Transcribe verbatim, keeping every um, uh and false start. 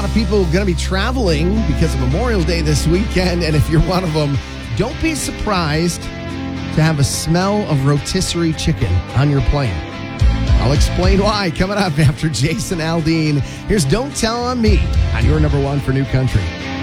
lot of people going to be traveling because of Memorial Day this weekend. And if you're one of them, don't be surprised to have a smell of rotisserie chicken on your plane. I'll explain why coming up after Jason Aldean. Here's Don't Tell on Me on your number one for New Country.